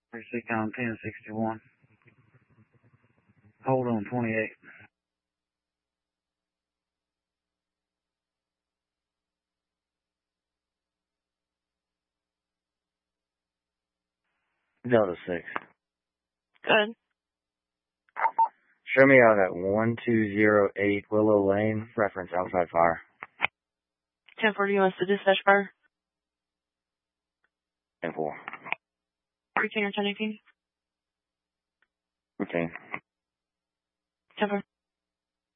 36 on 1061. Hold on 28. Delta 6. Good. Show me out at 1208 Willow Lane, reference outside fire. 1040, you want us to dispatch fire? 10-4. 13 or 1018? Okay. 10-4.